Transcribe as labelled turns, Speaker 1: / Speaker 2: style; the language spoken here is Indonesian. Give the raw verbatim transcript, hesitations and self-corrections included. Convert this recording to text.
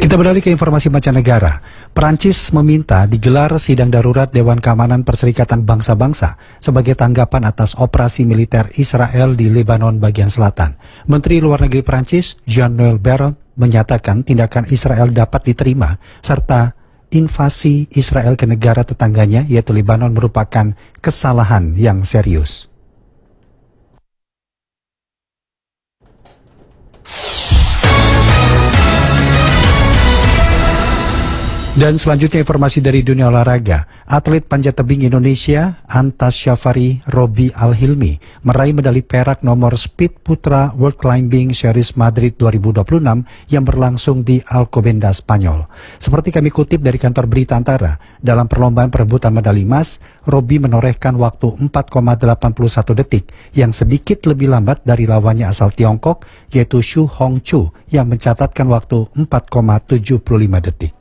Speaker 1: Kita beralih ke informasi mancanegara. Perancis meminta digelar sidang darurat Dewan Keamanan Perserikatan Bangsa-Bangsa sebagai tanggapan atas operasi militer Israel di Lebanon bagian selatan. Menteri Luar Negeri Perancis, Jean-Noël Barrot, menyatakan tindakan Israel dapat diterima, serta invasi Israel ke negara tetangganya, yaitu Lebanon, merupakan kesalahan yang serius. Dan selanjutnya informasi dari dunia olahraga. Atlet panjat tebing Indonesia, Antas Syafari Robi Al-Hilmi, meraih medali perak nomor speed putra World Climbing Series Madrid dua ribu dua puluh enam yang berlangsung di Alcobendas, Spanyol. Seperti kami kutip dari kantor berita Antara, dalam perlombaan perebutan medali emas, Robi menorehkan waktu empat koma delapan satu detik, yang sedikit lebih lambat dari lawannya asal Tiongkok, yaitu Xu Hongchu, yang mencatatkan waktu empat koma tujuh lima detik.